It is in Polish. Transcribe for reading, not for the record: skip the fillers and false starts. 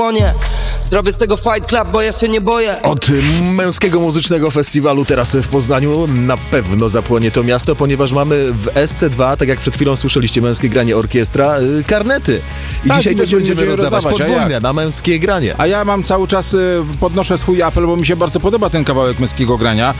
Zrobię z tego Fight Club, bo ja się nie boję. Od męskiego muzycznego festiwalu teraz w Poznaniu na pewno zapłonie to miasto, ponieważ mamy w SC2, tak jak przed chwilą słyszeliście, męskie granie orkiestra, karnety. I tak, dzisiaj też będziemy rozdawać a podwójne jak? na męskie granie. A ja mam cały czas, podnoszę swój apel, bo mi się bardzo podoba ten kawałek męskiego grania.